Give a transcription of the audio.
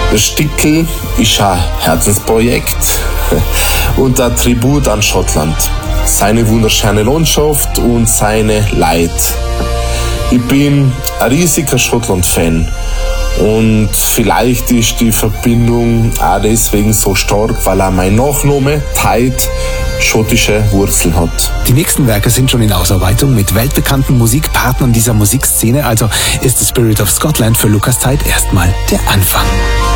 Das Stickel ist ein Herzensprojekt und ein Tribut an Schottland. Seine wunderschöne Landschaft und seine Leute. Ich bin ein riesiger Schottland-Fan und vielleicht ist die Verbindung auch deswegen so stark, weil auch mein Nachname Tide schottische Wurzeln hat. Die nächsten Werke sind schon in Ausarbeitung mit weltbekannten Musikpartnern dieser Musikszene, also ist The Spirit of Scotland für Lucas Tide erstmal der Anfang.